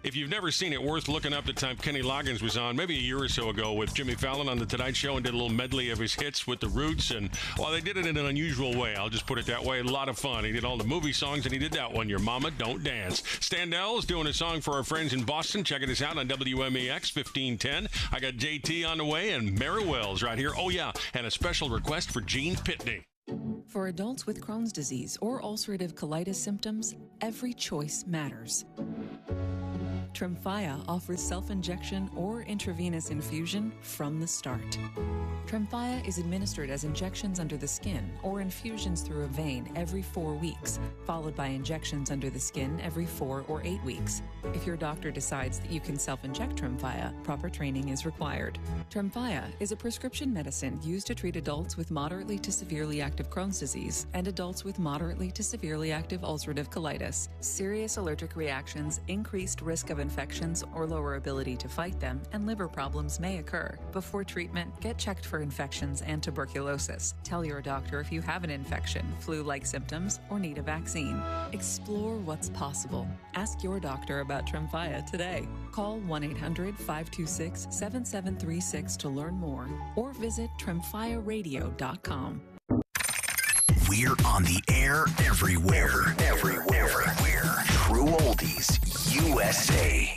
If you've never seen it, worth looking up. The time Kenny Loggins was on maybe a year or so ago with Jimmy Fallon on The Tonight Show and did a little medley of his hits with the Roots. And, well, they did it in an unusual way. I'll just put it that way. A lot of fun. He did all the movie songs, and he did that one, Your Mama Don't Dance. Standell's doing a song for our friends in Boston. Checking us out on WMEX 1510. I got JT on the way and Mary Wells right here. Oh, yeah, and a special request for Gene Pitney. For adults with Crohn's disease or ulcerative colitis symptoms, every choice matters. Tremfya offers self-injection or intravenous infusion from the start. Tremfya is administered as injections under the skin or infusions through a vein every 4 weeks, followed by injections under the skin every 4 or 8 weeks. If your doctor decides that you can self-inject Tremfya, proper training is required. Tremfya is a prescription medicine used to treat adults with moderately to severely active Crohn's disease and adults with moderately to severely active ulcerative colitis. Serious allergic reactions, increased risk of infections or lower ability to fight them, and liver problems may occur. Before treatment, get checked for infections and tuberculosis. Tell your doctor if you have an infection, flu-like symptoms, or need a vaccine. Explore what's possible. Ask your doctor about Tremfya today. Call 1-800-526-7736 to learn more, or visit tremfyaradio.com. We're on the air everywhere. True Oldies USA.